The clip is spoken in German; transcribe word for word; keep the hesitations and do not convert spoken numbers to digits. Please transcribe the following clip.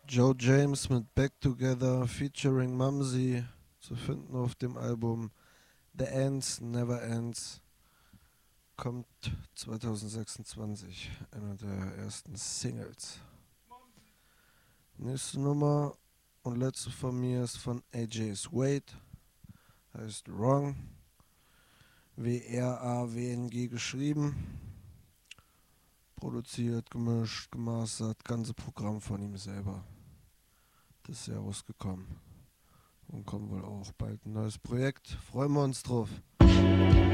Joe James mit Back Together featuring Mumsy zu finden auf dem Album The Ends Never Ends. Kommt zwanzig sechsundzwanzig, einer der ersten Singles. Nächste Nummer und letzte von mir ist von A J Wade, heißt Wrong, W R A W N G geschrieben, produziert, gemischt, gemastert, ganze Programm von ihm selber. Das ist ja rausgekommen und kommt wohl auch bald ein neues Projekt. Freuen wir uns drauf.